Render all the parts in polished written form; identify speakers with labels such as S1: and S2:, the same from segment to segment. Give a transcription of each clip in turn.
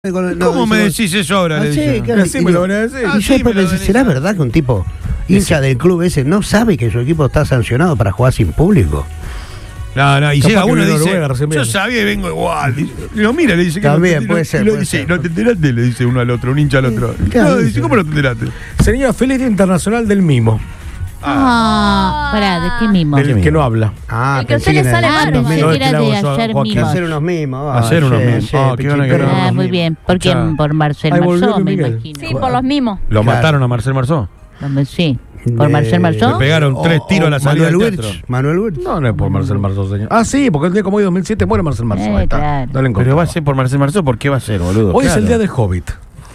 S1: ¿Cómo me decís eso ahora?
S2: Sí, claro,
S1: así me lo van a decir.
S2: Y yo pensé, ¿será verdad que un tipo hincha del club ese no sabe que su equipo está sancionado para jugar sin público?
S1: No, y
S3: capaz
S1: llega
S3: que
S1: uno y
S3: vino
S1: dice,
S3: Noruega,
S1: yo sabía y vengo igual. Lo mira, le dice que
S2: también
S1: no,
S2: puede ser.
S1: Lo dice, no te enteraste, le dice uno al otro, un hincha al otro.
S2: Claro,
S1: No, dice, ¿cómo no te enteraste?
S3: Señora, feliz Día Internacional del Mimo.
S4: Pará, ¿de qué mimo?
S3: Del que no habla.
S4: El que a
S2: pensé
S4: usted le
S2: era
S4: sale
S2: de-
S4: mal,
S2: pensé
S4: no,
S2: que
S4: era de
S3: Joaquín.
S4: hacer
S3: Joaquín.
S4: mimos.
S2: hacer unos mimos.
S1: Hacer unos mimos. Qué gana que
S2: Pichichi,
S1: no.
S4: Muy bien, porque
S1: Escuchá.
S4: por Marcel
S3: Ahí volvió
S4: Marceau, me
S3: Miguel.
S4: imagino.
S5: Sí, por los mimos.
S1: ¿Lo
S2: Claro.
S1: mataron a Marcel Marceau?
S4: Sí, por Marcel
S1: Le
S4: Marceau.
S1: pegaron 3 tiros a la salida
S2: Manuel
S1: del teatro.
S2: Wirtz. Manuel Wirtz.
S3: No es por Marcel Marceau, señor. Ah, sí, porque el día como hoy 2007 muere Marcel Marceau. Ahí está.
S4: Claro.
S3: Dale en
S1: Pero
S3: contra.
S1: va a ser por Marcel Marceau, ¿por qué va a ser, boludo?
S3: Hoy es el
S1: Claro.
S3: día del Hobbit.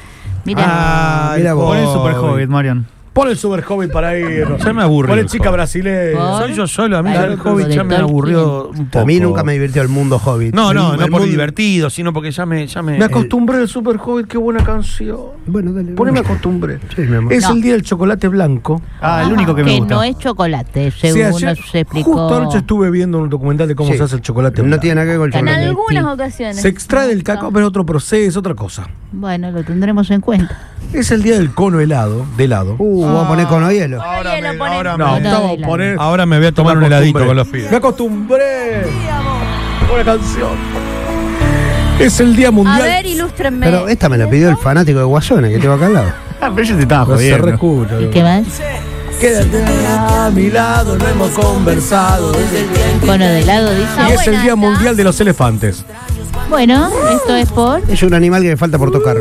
S4: Mirá,
S2: Mira vos.
S6: Pon el Super Hobbit, Marian.
S3: Pon el Super Hobbit para ir.
S1: Ya me aburrió
S3: Pon el
S1: el
S3: chica
S1: Hobbit.
S3: brasileña.
S4: ¿Por?
S1: Soy yo solo, a mí
S4: Claro,
S1: el Hobbit
S4: de
S1: ya me
S4: Tolkien.
S1: aburrió un poco.
S2: A mí nunca me divirtió el mundo Hobbit.
S1: No, no
S2: El
S1: por
S2: mundo-
S1: divertido, sino porque ya me...
S3: Me acostumbré al Super Hobbit, qué buena canción.
S2: Bueno, dale.
S3: Poneme
S2: bueno.
S3: acostumbré.
S2: Sí, mi amor.
S3: Es
S4: No.
S3: el día del chocolate blanco.
S6: El único que me
S4: que
S6: gusta.
S4: no es chocolate,
S3: Sí,
S4: según
S3: ayer,
S4: nos explicó.
S3: justo anoche estuve viendo un documental de cómo
S2: Sí.
S3: se hace el chocolate
S2: No
S3: blanco.
S2: tiene nada que ver con el
S5: En
S2: chocolate.
S5: algunas ocasiones.
S3: Se extrae del cacao, pero es otro proceso, otra cosa.
S4: Bueno, lo tendremos en cuenta.
S3: Es el día del cono helado, de helado.
S2: Vamos a poner con hielo.
S3: No,
S4: me-
S3: estamos a poner.
S1: Ahora me voy a tomar un heladito con los pibes.
S3: Me acostumbré. Buena canción. Es el día
S5: A
S3: mundial.
S5: ver, ilústrenme.
S2: Pero esta me la pidió el fanático de Guasones que tengo acá al lado.
S6: Pero yo te estaba
S3: No se
S6: jodiendo.
S3: reescucha.
S4: ¿Y qué más?
S3: Quédate a mi lado, no hemos conversado.
S4: Cono de helado,
S3: Y
S4: dice.
S3: es el día mundial de los elefantes.
S4: Bueno, esto es por...
S2: Es un animal que me falta por tocar.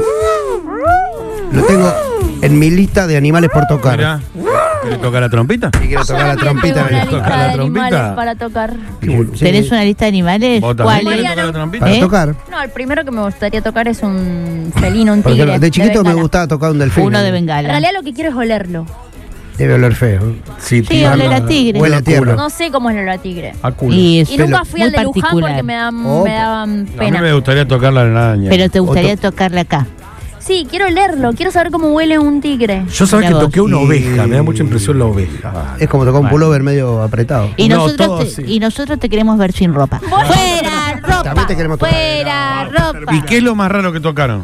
S2: Lo tengo en mi lista de animales por tocar.
S1: Mirá, ¿querés tocar la trompita?
S2: Y quiero tocar la trompita.
S5: Tengo una
S1: tocar
S5: lista
S1: la
S5: de
S1: trompita.
S5: animales para tocar.
S2: Sí.
S4: ¿Tenés una lista de animales?
S1: ¿Vos
S4: ¿Cuál
S1: también
S4: es?
S1: querés tocar la trompita?
S2: Para
S4: ¿Eh?
S2: tocar.
S5: No, el primero que me gustaría tocar es un felino, un
S2: Porque
S5: tigre.
S2: de chiquito me
S5: bengala.
S2: gustaba tocar un delfín.
S4: Uno de
S5: En
S4: bengala.
S5: realidad lo que quiero es olerlo.
S2: Debe oler feo.
S3: Sí,
S4: Sí, oler a tigre.
S2: Huele a tierra.
S5: No sé cómo es el olor a tigre.
S3: A culo.
S4: Y es
S5: Y nunca
S2: pelo
S5: fui al
S4: muy
S5: de Luján
S4: particular.
S5: porque me
S2: Oh.
S5: daban
S1: A mí
S5: pena.
S1: me gustaría tocar la araña.
S4: Pero te gustaría tocarla acá.
S5: Sí, quiero olerlo. Quiero saber cómo huele un tigre.
S3: Yo sabía
S4: Mirá
S3: que
S4: vos.
S3: toqué una
S2: Y-
S3: oveja, me da mucha impresión la oveja.
S2: Es como tocar un pullover medio apretado.
S4: Y,
S3: No,
S4: nosotros
S3: todo
S4: te,
S3: así.
S4: y nosotros te queremos ver sin ropa. ¡Fuera, ropa!
S2: También te queremos tocar.
S4: ¡Fuera, ropa!
S1: ¿Y qué es lo más raro que tocaron?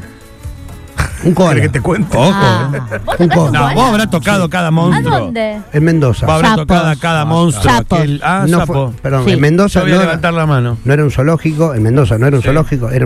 S2: Un koala.
S3: ¿Querés que te cuente?
S1: Ojo.
S4: Ah,
S5: ¿Vos
S2: Un
S5: tocaste
S2: co-
S5: un
S1: No,
S5: koala?
S1: vos habrás tocado cada
S5: ¿A
S1: monstruo.
S5: dónde?
S2: En Mendoza.
S1: Vos habrás
S4: Sapos.
S1: tocado cada monstruo.
S4: Sapos.
S1: No,
S2: No fue-
S1: sapo.
S2: perdón,
S4: Sí.
S2: en Mendoza
S1: Yo voy a
S2: no
S1: levantar la mano.
S2: no era un zoológico. En Mendoza no era un
S1: Sí.
S2: zoológico, era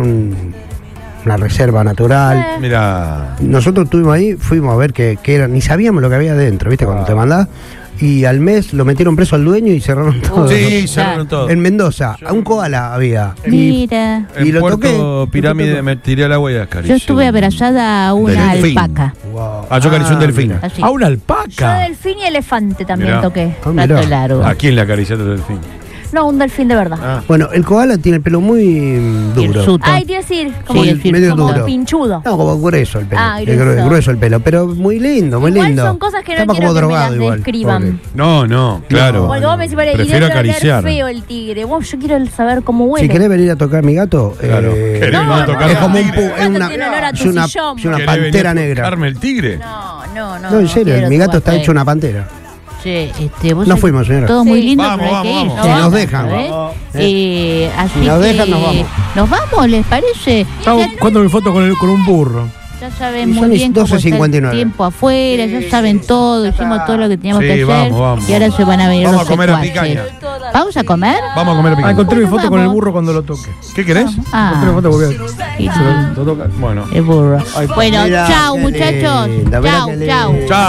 S2: una reserva natural.
S1: Mira.
S2: Nosotros estuvimos ahí, fuimos a ver qué era, ni sabíamos lo que había adentro, ¿viste? Cuando te mandás. Y al mes lo metieron preso al dueño y cerraron todo.
S1: Sí, cerraron todo.
S2: En Mendoza, a un koala había. Y,
S4: mira.
S2: y
S1: En
S2: lo
S1: Puerto
S2: toqué.
S1: Pirámide me tiré al agua y
S4: Yo
S1: acaricié.
S4: estuve abrazada a una
S1: Delfín.
S4: alpaca.
S2: Wow.
S1: Ah, yo acaricié un delfín.
S2: mira.
S4: Así.
S3: A una
S5: Yo
S3: alpaca.
S5: delfín y elefante también
S1: Mirá.
S5: toqué.
S2: Ah, mirá.
S4: Rato largo.
S1: ¿A quién le acariciaste el delfín?
S5: No, un delfín de verdad.
S1: Ah.
S2: Bueno, el koala tiene el pelo muy duro.
S4: Hirsuto.
S5: Ay, te iba a decir, como,
S4: Sí, sí,
S2: medio
S5: como
S2: duro.
S5: pinchudo.
S2: No, como grueso el pelo.
S5: Ah,
S2: Es
S5: grueso.
S2: grueso el pelo, pero muy lindo, muy
S5: Igual
S2: lindo.
S5: son cosas que no
S2: Estaba
S5: quiero
S2: como
S5: que me
S2: drogado
S5: las
S2: igual.
S5: describan.
S2: pobre.
S1: No, claro.
S5: Porque vos me decís,
S1: Prefiero
S5: y debe oler
S1: acariciar.
S5: feo el tigre. Vos, yo quiero saber cómo huele.
S2: Si querés venir a tocar mi gato,
S1: Claro. ¿Querés
S5: No,
S1: venir a
S5: no,
S1: tocar
S2: es
S1: al
S2: como un
S1: tigre?
S2: es una,
S5: Tiene olor a
S2: es
S5: tu
S2: una,
S5: sillón.
S2: es una
S1: ¿Querés venir
S2: pantera
S1: a
S2: negra.
S1: tocarme el tigre?
S5: No.
S2: No, en serio,
S4: quiero
S2: mi gato
S4: tu
S2: está
S4: papel.
S2: hecho una pantera.
S4: Che, vos
S2: No
S4: sabés,
S2: fuimos, señora.
S4: Todo muy
S5: Sí.
S4: lindo,
S1: Vamos,
S4: pero hay que
S1: vamos,
S4: ir.
S1: vamos.
S2: Si nos
S4: Vamos,
S2: dejan.
S4: ¿sabés? Así
S2: Si nos dejan,
S4: que-
S2: nos vamos.
S4: ¿Nos vamos, les parece?
S3: Estaba buscando mi foto con un burro.
S4: Ya saben
S2: Y
S4: muy
S2: son
S4: bien cómo está
S2: 12:59.
S4: el tiempo afuera, ya saben todo, hicimos todo lo que teníamos
S1: Sí,
S4: que hacer
S1: vamos.
S4: y ahora se van a venir
S1: Vamos
S4: los
S1: a comer a
S4: secuaces.
S1: picaña.
S4: ¿Vamos a comer?
S1: Vamos a comer
S3: Ah,
S1: picaña.
S3: encontré mi
S4: Bueno,
S3: foto con el
S4: vamos.
S3: burro cuando lo toque.
S1: ¿Qué querés?
S3: Encontré mi foto porque
S4: y-
S3: lo toca.
S1: Bueno.
S4: el burro. Bueno,
S2: Mira,
S4: chau
S2: qué
S4: muchachos.
S2: linda, mirá
S4: Chau,
S2: qué
S4: chau.
S2: linda.
S1: Chao.